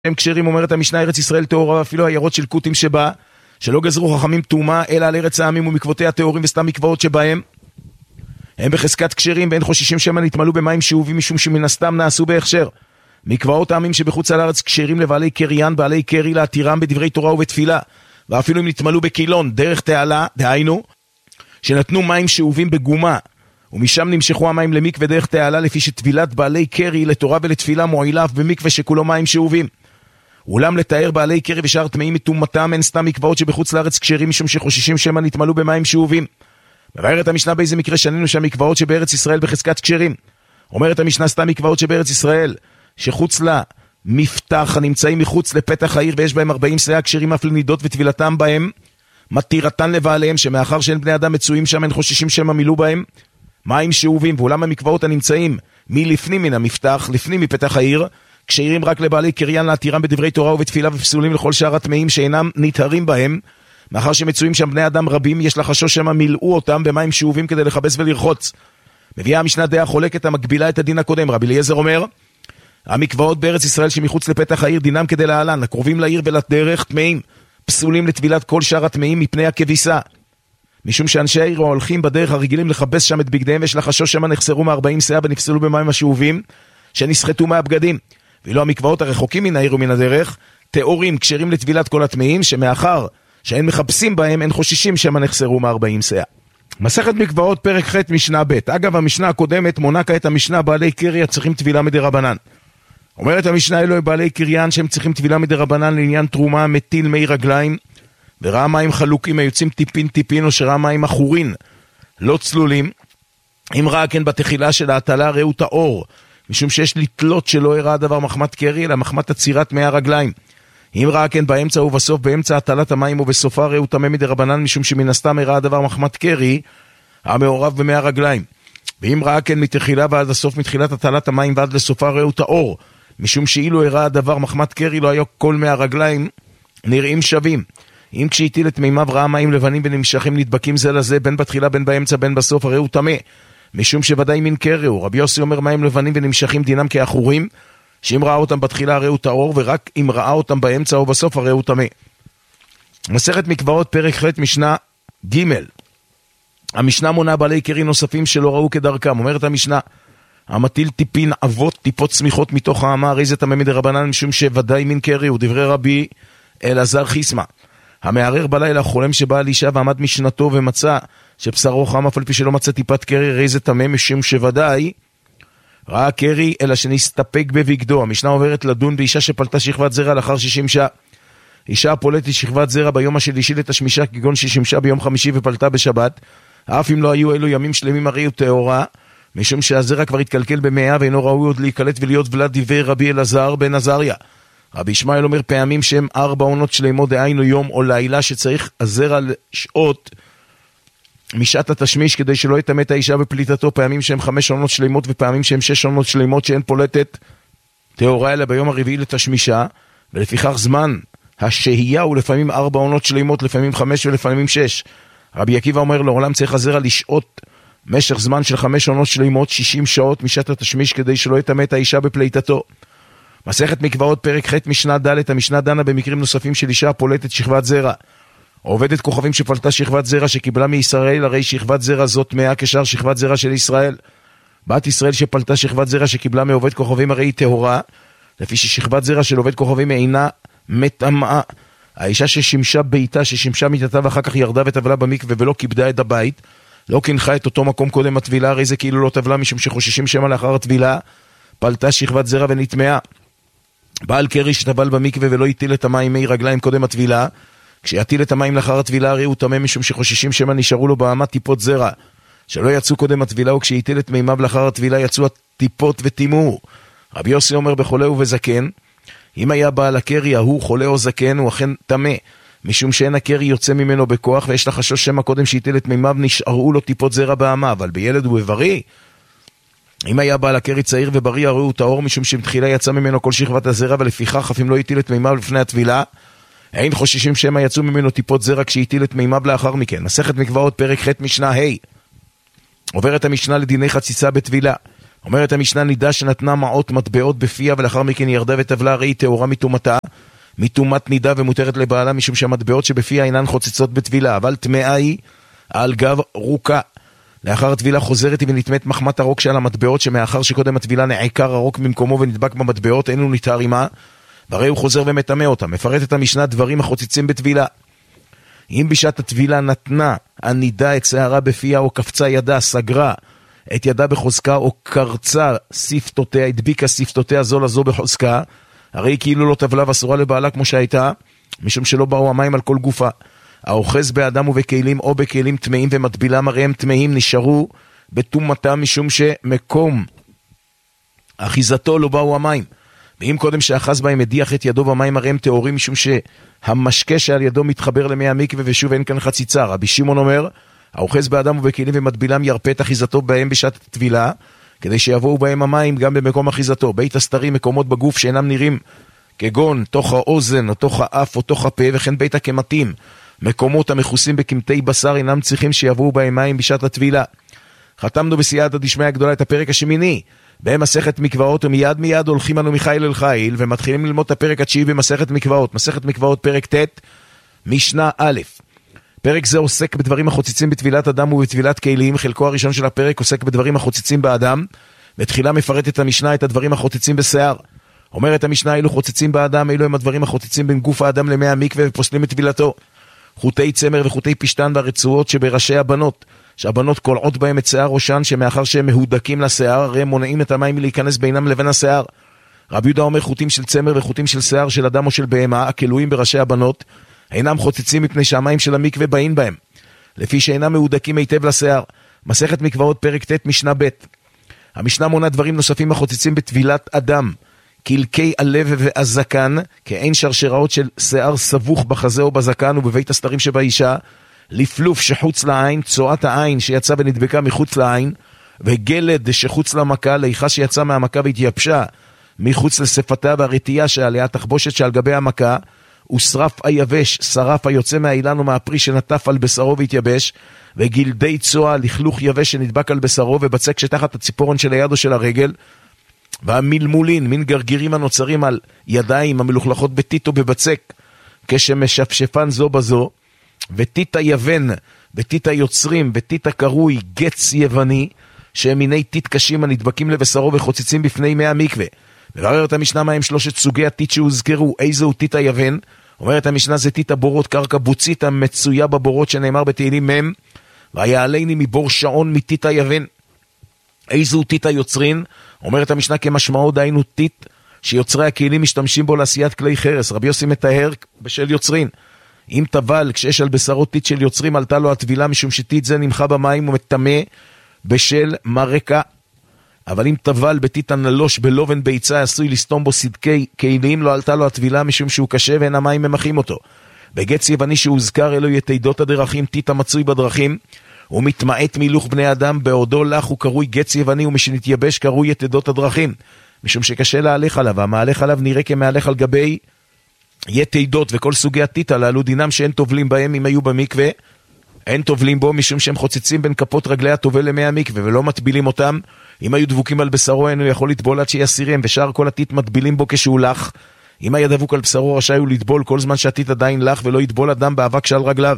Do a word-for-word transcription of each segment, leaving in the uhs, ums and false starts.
הם כשרים, אומרת המשנה, ארץ ישראל טהורה, ואפילו העיירות של כותים שבה, שלא גזרו חכמים טומאה, אלא על ארץ העמים ומקוותיה הטהורים וסתם מקוואות שבהם. הם בחזקת כשרים, ואין חוששים שמא נתמלאו במים שאובים, משום שמן הסתם נעשו בהכשר. מקוואות העמים שבחוץ על הארץ כשרים לבעלי קריין, בעלי קרי להתירם בדברי תורה ובתפילה, ואפילו אם נתמלאו בקילון, דרך תעלה, דהיינו, שנתנו מים שאובים בגומה, ומשם נמשכו המים למקווה דרך תעלה, לפי שטבילת בעלי קרי לתורה ולתפילה מועילה אף במקווה שכולו מים שאובים. אולם לתאר בעלי קרי ושאר טמאים מטומאתם, אין סתם מקוואות שבחוץ לארץ כשרים, משום שחוששים שמא נתמלאו במים שאובים. מבארת המשנה באיזה מקרה שנינו שהמקוואות שבארץ ישראל בחזקת כשרים. אומרת המשנה, סתם מקוואות שבארץ ישראל שחוץ לה מפתח הנמצאים מחוץ לפתח העיר ויש בהם ארבעים סאה כשרים אף לנידות וטבילתם בהם, מתירתן לבעליהם, שמאחר שאין בני אדם מצויים שם אין חוששים שמא מילאו בהם מים שאובים. ואולם המקוואות הנמצאים מלפנים מן המפתח, לפנים מפתח העיר, כשרים רק לבעלי קריין להתירם בדברי תורה ובתפילה, ופסולים לכל שאר הטמאים שאינם נטהרים בהם, מאחר שמצויים שם בני אדם רבים, יש לחשוש שמא מילאו אותם במים שאובים כדי לחבס ולרחוץ. מביאה המשנה דעה חולקת המקבילה את הדין הקודם. רבי אליעזר אומר, המקוואות בארץ ישראל שמחוץ לפתח העיר דינם כדי להלן, הקרובים לעיר ולדרך טמאים, פסולים לטבילת כל שאר הטמאים מפני הכביסה, משום שאנשי העיר הולכים בדרך הרגילים לחבס שם את בגדיהם, ויש לחשוש שמא נחסרו מארבעים סאה ונפסלו במים השאובים שנסחטו מהבגדים. ואילו המקוואות הרחוקים מן העיר ומן הדרך טהורים כשרים לטבילת כל הטמאים, שמאחר שאין מחפשים בהם אין חוששים שמא נחסרו מארבעים סאה. מסכת מקוואות פרק ח' משנה ב'. אגב, המשנה הקודמת מונה כעת המשנה בעלי קרי צריכים טבילה מדרבנן. אומרת המשנה, אלו בעלי קריין שהם צריכים טבילה מדרבנן לעניין תרומה, מטיל מי רגליים וראה מים חלוקים היוצאים טיפין טיפין, או שראה מים אחורין לא צלולים, אם ראה כן בתחילה של ההטלה ראו את האור, משום שיש לתלות שלא הראה דבר מחמת קרי אלא מחמת עצירת מי הרגליים. אם ראה כן באמצע ובסוף, באמצע הטלת המים ובסופה ראו טמא מדרבנן, משום שמן הסתם הראה דבר מחמת קרי המעורב במי הרגליים. ואם ראה כן מתחילה ועד הסוף, מתחילת הטלת המים ועד לסופה ראו את האור, משום שאילו הראה הדבר מחמת קרי לא היה כל מי הרגליים נראים שווים. אם כשהטיל את מימיו ראה מים לבנים ונמשכים נדבקים זה לזה, בין בתחילה בין באמצע בין בסוף, הרי הוא טמא, משום שוודאי מן קרי הוא. רבי יוסי אומר, מים לבנים ונמשכים דינם כאחורים, שאם ראה אותם בתחילה הרי הוא טהור, ורק אם ראה אותם באמצע או בסוף הרי הוא טמא. מסכת מקוואות פרק ח' משנה ג'. המשנה מונה בעלי קרי נוספים שלא ראו כדרכם. אומרת המשנה, המטיל טיפין אבות טיפות צמיחות מתוך האמה, הרי זה טמא מדרבנן, משום שוודאי מן קרי הוא. דברי רבי אלעזר חיסמה, המערער בלילה חולם שבא על אישה ועמד משנתו ומצא שבשרו חם, אף על פי שלא מצא טיפת קרי, הרי זה טמא, משום שוודאי ראה קרי אלא שנסתפק בבגדו. המשנה עוברת לדון באישה שפלטה שכבת זרע לאחר ששימשה. אישה פולטת שכבת זרע ביום השלישי לתשמישה, כגון ששימשה ביום חמישי ופלטה בשבת, אף אם לא היו אלו ימים שלמים הרי הוא טהורה, משום שהזרע כבר התקלקל במאה ואינו ראוי עוד להיקלט ולהיות ולד. דברי רבי אלעזר בן עזריה. רבי ישמעאל אומר, פעמים שהם ארבע עונות שלמות, דהיינו יום או לילה, שצריך הזרע לשעות משעת התשמיש כדי שלא יטמא את האישה בפליטתו, פעמים שהם חמש עונות שלמות ופעמים שהם שש עונות שלמות שאין פולטת טהורה אלא ביום הרביעי לתשמישה, ולפיכך זמן השהייה הוא לפעמים ארבע עונות שלמות, לפעמים חמש ולפעמים שש. רבי עקיבא אומר, לעולם צריך הזרע לשעות משך זמן של חמש עונות שלמות, שישים שעות משעת התשמיש, כדי שלא יטמא את האישה בפליטתו. מסכת מקוואות פרק ח' משנה ד'. המשנה דנה במקרים נוספים של אישה פולטת שכבת זרע, עובדת כוכבים שפלטה שכבת זרע שקיבלה מישראל, הרי שכבת זרע זאת מאה כשאר שכבת זרע של ישראל. בת ישראל שפלטה שכבת זרע שקיבלה מעובד כוכבים הרי היא טהורה, לפי ששכבת זרע של עובד כוכבים אינה מטמאה. האישה ששימשה ביתה, ששימשה מיטתה ואחר כך ירדה וטבלה במקווה ולא כיבדה את הבית, לא כנחה את אותו מקום קודם הטבילה, הרי זה כאילו לא טבלה, משום שחוששים שמא לאחר הטבילה פלטה שכבת זרע ונטמאה. בעל קרי שטבל במקווה ולא יטיל את המים מי רגליים קודם הטבילה, כשיטיל את המים לאחר הטבילה הרי הוא טמא, משום שחוששים שמא נשארו לו באמה טיפות זרע שלא יצאו קודם הטבילה, וכשיטיל את מימיו לאחר הטבילה יצאו הטיפות וטימו. רבי יוסי אומר, בחולה ובזקן, אם היה בעל הקרי ההוא חולה או זקן הוא אכן טמא, משום שאין הקרי יוצא ממנו בכוח, ויש לחשוש שמא קודם שיטיל את מימיו נשארו לו טיפות זרע באמה. אבל בילד ובבריא, אם היה בעל הקרי צעיר ובריא הרי הוא טהור, משום שבתחילה יצא ממנו כל שכבת הזרע, ולפיכך אף אם לא יטיל את מימיו לפני הטבילה אין חוששים שמא יצאו ממנו טיפות זרע כשהטיל את מימיו לאחר מכן. מסכת מקוואות פרק ח' משנה ה'. עוברת המשנה לדיני חציצה בטבילה. אומרת המשנה, נידה שנתנה מעות מטבעות בפיה ולאחר מכן ירדה וטבלה, הרי היא טהורה מטומאתה, מטומאת נידה ומותרת לבעלה, משום שהמטבעות שבפיה אינן חוצצות בטבילה, אבל טמאה היא על גב רוקה. לאחר הטבילה חוזרת היא ונטמאת מחמת הרוק שעל המטבעות, שמאחר שקודם הטבילה נעקר הרוק ממקומו ונדבק במטבעות, אין הוא נטהר עמה, והרי הוא חוזר ומטמא אותה. מפרטת המשנה דברים החוצצים בטבילה. אם בשעת הטבילה נתנה הנידה את שערה בפיה או קפצה ידה, סגרה את ידה בחוזקה או קרצה שפתותיה, הדביקה שפתותיה זו לזו בחוזקה, הרי כאילו לא טבלה ואסורה לבעלה כמו שהייתה, משום שלא באו המים על כל גופה. האוחז באדם ובכלים או בכלים טמאים ומטבילה מראיהם טמאים, נשארו בטומאתם, משום שמקום אחיזתו לא באו המים. ואם קודם שאחז בהם הדיח את ידו במים מראיהם טהורים, משום שהמשקה שעל ידו מתחבר למי המקווה ושוב אין כאן חציצה. רבי שמעון אומר, האוחז באדם ובכלים ומטבילם ירפה את אחיזתו בהם בשעת הטבילה, כדי שיבואו בהם המים גם במקום אחיזתו. בית הסתרים, מקומות בגוף שאינם נראים כגון תוך האוזן או תוך האף או תוך הפה, וכן בית הקמטים, מקומות המכוסים בקמטי בשר, אינם צריכים שיבואו בהם מים בשעת הטבילה. חתמנו בסייעתא דשמיא הגדולה את הפרק השמיני במסכת מקוואות, ומיד מיד הולכים אנו מחיל אל חיל ומתחילים ללמוד את הפרק התשיעי במסכת מקוואות. מסכת מקוואות פרק ט' משנה א'. פרק זה עוסק בדברים החוצצים בטבילת אדם ובטבילת כלים. חלקו הראשון של הפרק עוסק בדברים החוצצים באדם, ותחילה מפרטת המשנה את הדברים החוצצים בשיער. אומרת המשנה, אילו חוצצים באדם, אילו הם הדברים החוצצים בין גוף האדם למי המקווה ופוסלים את טבילתו. חוטי צמר וחוטי פשטן והרצועות שבראשי הבנות, שהבנות קולעות בהם את שיער ראשן, שמאחר שהם מהודקים לשיער, הרי הם מונעים את המים להיכנס בינם לבין השיער. רבי יהודה אומר, חוטים של צמר וחוטים של שיער של אדם או של בהמה, הכלואים בראשי הבנות, אינם חוצצים מפני שהמים של המקווה באים בהם, לפי שאינם מהודקים היטב לשיער. מסכת מקוואות פרק ט' משנה ב'. המשנה מונה דברים נוספים החוצצים בטבילת אדם, קלקי הלב והזקן, כאין שרשראות של שיער סבוך בחזה או בזקן ובבית הסתרים שבאישה, לפלוף שחוץ לעין, צועת העין שיצא ונדבקה מחוץ לעין, וגלד שחוץ למכה, ליחה שיצא מהמכה והתייבשה מחוץ לשפתה, והרתייה שעליה, תחבושת שעל גבי המכה, ושרף היבש, שרף היוצא מהאילן ומהפרי שנטף על בשרו והתייבש, וגלדי צוע, לכלוך יבש שנדבק על בשרו, ובצק שתחת הציפורן של היד או של הרגל, והמלמולין, מין גרגירים הנוצרים על ידיים המלוכלכות בטיט או בבצק, כשמשפשפן זו בזו, וטיט היוון, וטיט היוצרים, וטיט הקרוי גץ יווני, שהם מיני טיט קשים הנדבקים לבשרו וחוצצים בפני מי המקווה. ובררת המשנה מהם שלושת סוגי הטיט שהוזכרו. איזה הוא טיט היוון? אומרת המשנה, זה טיט הבורות, קרקע בוצית המצויה בבורות, שנאמר בתהילים מם, ויעלני מבור שעון מטיט היוון. איזה הוא טיט היוצרין? אומרת המשנה, כמשמעו דהיינו טיט שיוצרי הכלים משתמשים בו לעשיית כלי חרס. רבי יוסי מתאר בשל יוצרין. אם טבל כשיש על בשרו טיט של יוצרים, עלתה לו הטבילה, משום שטיט זה נמחה במים ומטמא בשל מרקה. אבל אם טבל בטיט הנלוש בלובן ביצה, עשוי לסתום בו סדקי כלים, לא עלתה לו הטבילה, משום שהוא קשה ואין המים ממחים אותו. בגץ יווני שהוזכר, אלו יתידות הדרכים, טיט המצוי בדרכים, הוא מתמעט מילוך בני אדם, בעודו לך הוא קרוי גץ יווני, ומשנתייבש קרוי יתידות הדרכים, משום שקשה להלך עליו, והמהלך עליו נראה כמהלך על גבי יתידות. וכל סוגי הטיט הללו דינם שאין טובלים בהם אם היו במקווה, אין טובלים בו משום שהם חוצצים בין כפות רגלי הטובל למי המקווה, ולא מטבילים אותם. אם היו דבוקים על בשרו, אינו יכול לטבול עד שיסירם, ושאר כל הטיט מטבילים בו כשהוא לח. אם היה דבוק על בשרו, רשאי הוא לטבול כל זמן שהטיט עדיין לח, ולא יטבול אדם באבק שעל רגליו.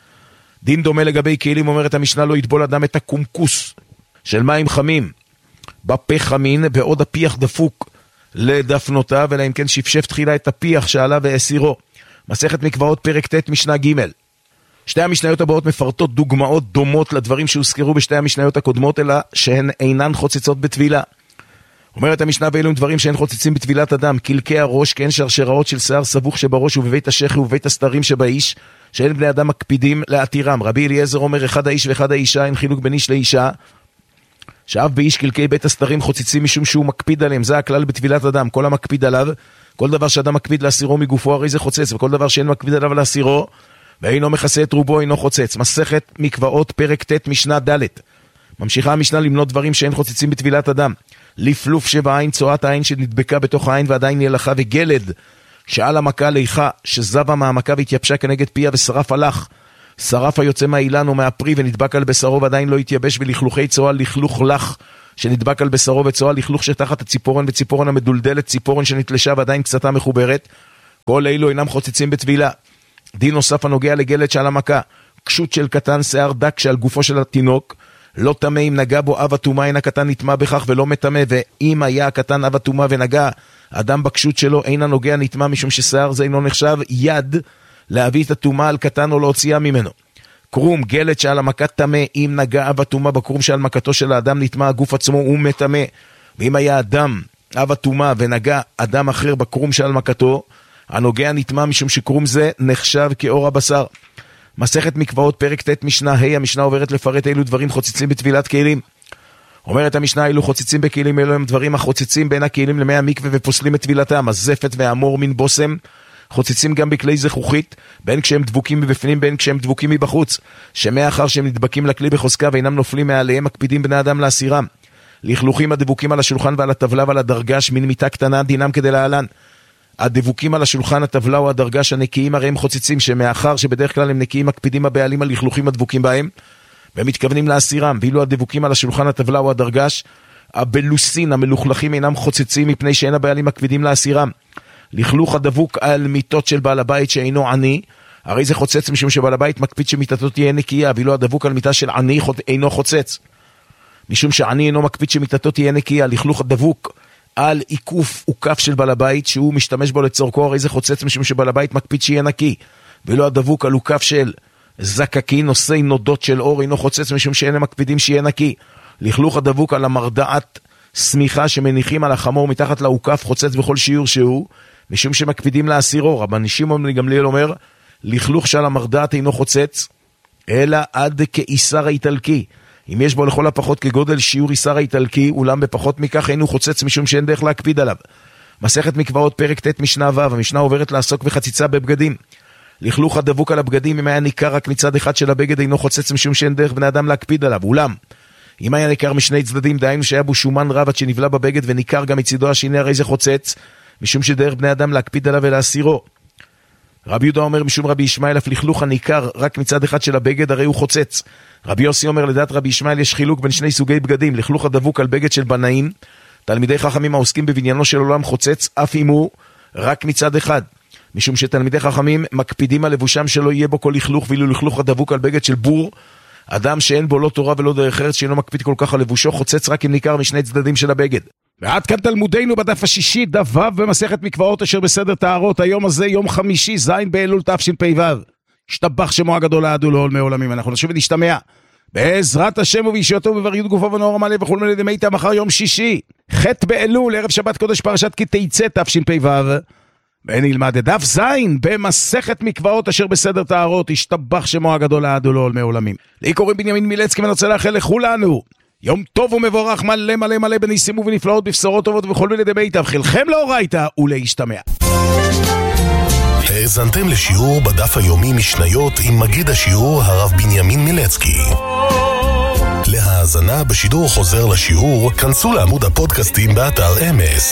דין דומה לגבי כלים, אומרת המשנה, לא יטבול אדם את הקומקוס של מים חמים בפה חמין, בעוד הפיח דפוק לדפנותיו, אלא אם כן שפשף תחילה את הפיח שעלה והסירו. מסכת מקוואות פרק ט' משנה ג'. שתי המשניות הבאות מפרטות דוגמאות דומות לדברים שהוזכרו בשתי המשניות הקודמות, אלא שהן אינן חוצצות בטבילה. אומרת המשנה, ואלו הם דברים שאין חוצצים בטבילת אדם, קלקי הראש, כאין שרשראות של שיער סבוך שבראש ובבית השכי ובבית הסתרים שבאיש, שאין בני אדם מקפידים להתירם. רבי אליעזר אומר, אחד האיש ואחד האישה, אין חילוק בין איש לאישה, שאף באיש קלקי בית הסתרים חוצצים משום שהוא מקפיד עליהם. זה הכלל בטבילת אדם, כל המקפיד עליו, כל דבר שאדם מקפיד להסירו מגופו הרי זה חוצץ, וכל דבר שאין מקפיד עליו להסירו ואינו מכסה את רובו אינו חוצץ. מסכת מקוואות פרק ט' משנה ד'. ממשיכה המשנה למנות דברים שאין חוצצים בטבילת אדם. לפלוף שבעין, צועת העין שנדבקה בתוך העין ועדיין ילכה, וגלד שעל המכה ליחה שזבה מהמכה והתייבשה כנגד פיה, ושרף הלך, שרף היוצא מהאילן או מהפרי ונדבק על בשרו ועדיין לא התייבש, ולכלוכי צועה לכלוך לך שנדבק על בשרו וצואה, לכלוך שתחת הציפורן וציפורן המדולדלת, ציפורן שנתלשה ועדיין קצתה מחוברת. כל אלו אינם חוצצים בטבילה. דין נוסף הנוגע לגלת שעל המכה, קשות של קטן, שיער דק שעל גופו של התינוק, לא טמא אם נגע בו אב הטומאה, אין הקטן נטמא בכך ולא מטמא, ואם היה הקטן אב הטומאה ונגע אדם בקשות שלו, אין הנוגע נטמא, משום ששיער זה אינו נחשב יד להביא את הטומאה על קטן או להוציאה ממנו. קרום, גלת שעל המכה טמא, אם נגע אב הטומאה בקרום שעל מכתו של האדם נטמא, הגוף עצמו הוא מטמא, ואם היה אדם אב הטומאה ונגע אדם אחר בקרום שעל מכתו, הנוגע נטמא, משום שקרום זה נחשב כאור הבשר. מסכת מקוואות פרק ט' משנה ה', המשנה עוברת לפרט אילו דברים חוצצים בטבילת כלים. אומרת המשנה, אילו חוצצים בכלים אלו הם דברים החוצצים בין הכלים למי המקווה ופוסלים את טבילתם, הזפת והמור מן בוסם, חוצצים גם בכלי זכוכית, בין כשהם דבוקים מבפנים בין כשהם דבוקים מבחוץ, שמאחר שהם נדבקים לכלי בחוזקה ואינם נופלים מעליהם, מקפידים בני אדם להסירם. לכלוכים הדבוקים על השולחן ועל הטבלה ועל הדרגש מן מיטה קטנה, דינם כדי להלן. הדבוקים על השולחן, הטבלה או הדרגש הנקיים הרי הם חוצצים, שמאחר שבדרך כלל הם נקיים, מקפידים הבעלים על לכלוכים הדבוקים בהם ומתכוונים להסירם. ואילו הדבוקים על השולחן, הטבלה או הדרגש הבלוסין המלוכלכים אינם חוצצים, מפני שאין הבעלים מקפידים להסירם. לכלוך הדבוק על מיטות של בעל הבית שאינו עני, הרי זה חוצץ, משום שבעל הבית מקפיד שמיטתו תהיה נקייה, ואילו הדבוק על מיטה של עני אינו חוצץ, משום שעני אינו מקפיד שמיטתו תהיה נקייה. לכלוך הדבוק על עיקוף עוקף של בעל הבית שהוא משתמש בו לצורכו, הרי זה חוצץ, משום שבעל הבית מקפיד שיהיה נקי. ואילו הדבוק על עוקף של זקקי נושאי נודות של אור אינו חוצץ, משום שאין מקפידים שיהיה נקי. לכלוך הדבוק על המרדעת סמיכה שמניחים על החמור מתחת לעוקף חוצץ בכל שיעור שהוא, משום שמקפידים להסירו. רבן שמעון בן גמליאל אומר, לכלוך שעל המרדעת אינו חוצץ אלא עד כאיסר האיטלקי, אם יש בו לכל הפחות כגודל שיעור איסר האיטלקי, אולם בפחות מכך אינו חוצץ, משום שאין דרך להקפיד עליו. מסכת מקוואות פרק ט' משנה ו', המשנה עוברת לעסוק בחציצה בבגדים. לכלוך הדבוק על הבגדים, אם היה ניכר רק מצד אחד של הבגד, אינו חוצץ, משום שאין דרך בני אדם להקפיד עליו. אולם אם היה ניכר משני צדדים, דהיינו שהיה בו שומן רב עד שנבלה בבגד וניכר גם מצידו השני, הרי זה חוצץ, משום שדרך בני אדם להקפיד עליו ולהסירו. רבי יהודה אומר משום רבי ישמעאל, אף לכלוך הניכר רק מצד אחד של הבגד הרי הוא חוצץ. רבי יוסי אומר, לדעת רבי ישמעאל יש חילוק בין שני סוגי בגדים. לכלוך הדבוק על בגד של בנאים, תלמידי חכמים העוסקים בבניינו של עולם חוצץ, אף אם הוא רק מצד אחד, משום שתלמידי חכמים מקפידים על לבושם שלא יהיה בו כל לכלוך. ואילו לכלוך הדבוק על בגד של בור, אדם שאין בו לא תורה ולא דרך ארץ, שאינו מקפיד כל כך על לבושו, חוצץ רק אם ניכר משני צדדים של הבגד. ועד כאן תלמודנו בדף השישי, דף ו' במסכת מקוואות אשר בסדר טהרות. היום הזה יום חמישי, ז' באלול תשפ"ו. השתבח שמו הגדול לעד ולעולמי עולמים. אנחנו נשוב ונשתמע בעזרת השם ובישועתו ובבריאות גופו ונאור המלא וכל מיני דמיתה מחר יום שישי, ח' באלול, ערב שבת קודש פרשת כי תצא תשפ"ו. ונלמד את דף ז' במסכת מקוואות אשר בסדר טהרות. השתבח שמו הגדול לעד ולעולמי עולמים. לי קוראים בנימין מילצקי, ואני רוצה לאחל לכולנו יום טוב ומבורך, מלא מלא מלא בניסים ובנפלאות, בבשורות טובות וכל מיני דמיתה. חלכם לאורייתא ולהשתמע. האזנתם לשיעור בדף היומי משניות עם מגיד השיעור הרב בנימין מילצקי. להאזנה בשידור חוזר לשיעור, כנסו לעמוד הפודקאסטים באתר אמס.